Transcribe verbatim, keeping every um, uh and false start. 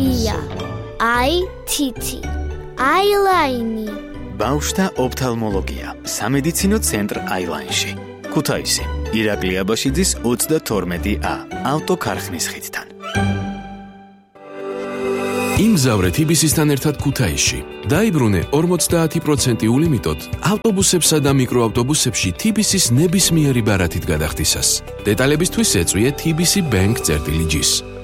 ოფთალმოლოგია. აი თითი. აილაინი. ბავშვთა ოფთალმოლოგია. სამედიცინო ცენტრ აილაინში. ქუთაისი. ირაკლი აბაშიძის ოცდათორმეტი ა. ავტოქარხნის ხიდთან. იმგზავრე თბილისთან ერთად ქუთაისში. დაიბრუნე ორმოცდაათი პროცენტი ლიმიტოდ ავტობუსებსა და მიკროავტობუსებში თბილისის ნებისმიერი ბარათით გადახდისას. დეტალებისთვის ეწვიე თბილისი ბენკ წერტილი ჯის.